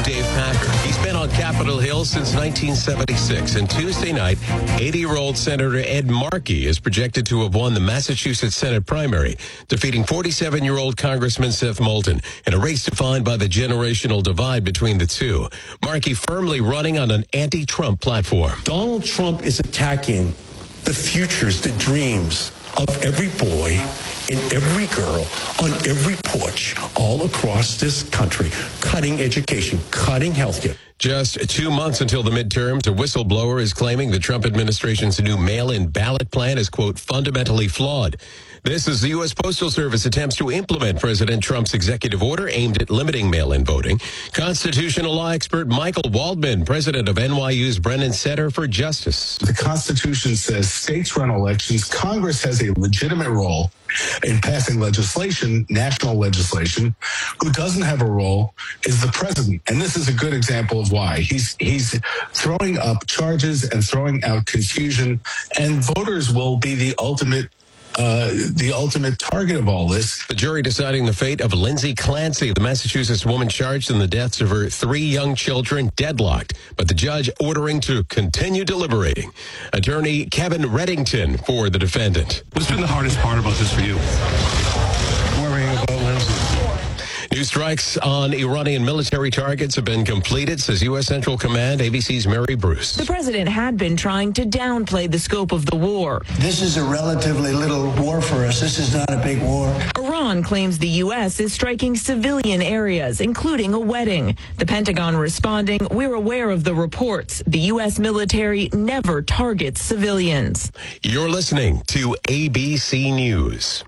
Dave Packer. He's been on Capitol Hill since 1976, and Tuesday night, 80-year-old Senator Ed Markey is projected to have won the Massachusetts Senate primary, defeating 47-year-old Congressman Seth Moulton in a race defined by the generational divide between the two. Markey firmly running on an anti-Trump platform. Donald Trump is attacking the futures, the dreams of every boy and every girl on every porch all across this country, cutting education, cutting healthcare. Just 2 months until the midterms, a whistleblower is claiming the Trump administration's new mail-in ballot plan is, quote, fundamentally flawed. This is the U.S. Postal Service attempts to implement President Trump's executive order aimed at limiting mail-in voting. Constitutional law expert Michael Waldman, president of NYU's Brennan Center for Justice. The Constitution says states run elections. Congress has a legitimate role in passing legislation, national legislation. Who doesn't have a role is the president. And this is a good example of why. He's throwing up charges and throwing out confusion, and voters will be the ultimate target of all this. The jury deciding the fate of Lindsay Clancy, the Massachusetts woman charged in the deaths of her 3 young children, deadlocked, but the judge ordering to continue deliberating. Attorney Kevin Reddington for the defendant. What's been the hardest part about this for you? Worrying about Lindsay. New strikes on Iranian military targets have been completed, says U.S. Central Command, ABC's Mary Bruce. The president had been trying to downplay the scope of the war. This is a relatively little war for us. This is not a big war. Iran claims the U.S. is striking civilian areas, including a wedding. The Pentagon responding, we're aware of the reports. The U.S. military never targets civilians. You're listening to ABC News.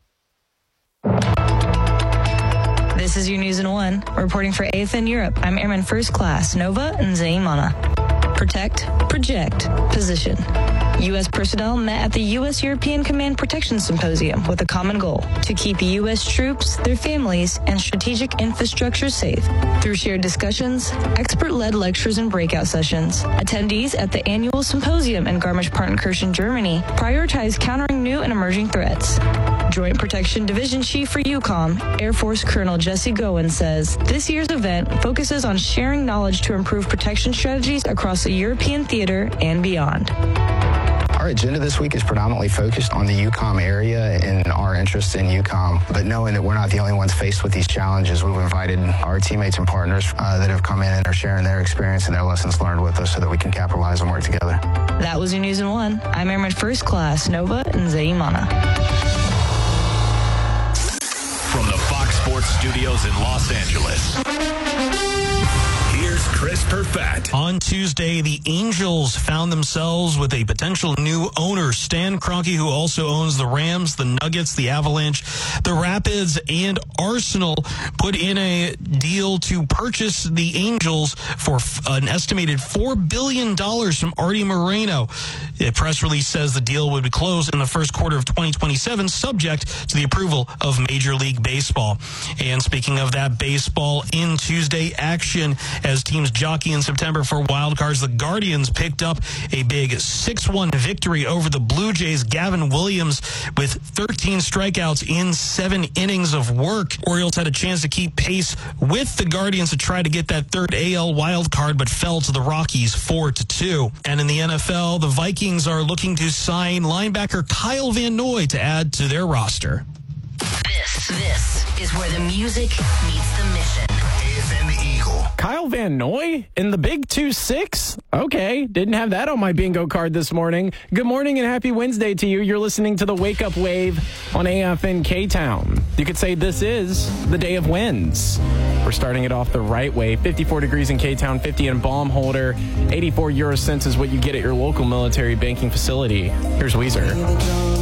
This is your News in One. Reporting for AFN Europe, I'm Airman First Class Nova Nzaimana. Protect, project, position. U.S. personnel met at the U.S. European Command Protection Symposium with a common goal: to keep U.S. troops, their families, and strategic infrastructure safe. Through shared discussions, expert-led lectures, and breakout sessions, attendees at the annual symposium in Garmisch-Partenkirchen, Germany, prioritized countering new and emerging threats. Joint Protection Division Chief for EUCOM, Air Force Colonel Jesse Gowen, says this year's event focuses on sharing knowledge to improve protection strategies across the European theater and beyond. Our agenda this week is predominantly focused on the EUCOM area and our interest in EUCOM. But knowing that we're not the only ones faced with these challenges, we've invited our teammates and partners that have come in and are sharing their experience and their lessons learned with us so that we can capitalize and work together. That was your News in One. I'm Airman First Class Nova Nzaimana. From the Fox Sports Studios in Los Angeles, here's Chris Perfett. On Tuesday, the Angels found themselves with a potential new owner, Stan Kroenke, who also owns the Rams, the Nuggets, the Avalanche, the Rapids, and Arsenal, put in a deal to purchase the Angels for an estimated $4 billion from Artie Moreno. A press release says the deal would be closed in the first quarter of 2027, subject to the approval of Major League Baseball. And speaking of that, baseball in Tuesday action as teams jockey in September for wild cards. The Guardians picked up a big 6-1 victory over the Blue Jays. Gavin Williams with 13 strikeouts in 7 innings of work. Orioles had a chance to keep pace with the Guardians to try to get that third AL wild card, but fell to the Rockies 4-2. And in the NFL, the Vikings are looking to sign linebacker Kyle Van Noy to add to their roster. This is where the music meets the mission. AFN Eagle. Kyle Van Noy in the Big 2-6? Okay, didn't have that on my bingo card this morning. Good morning and happy Wednesday to you. You're listening to the Wake Up Wave on AFN K-Town. You could say this is the day of wins. We're starting it off the right way. 54 degrees in K-Town, 50 in Baumholder. 84 euro cents is what you get at your local military banking facility. Here's Weezer.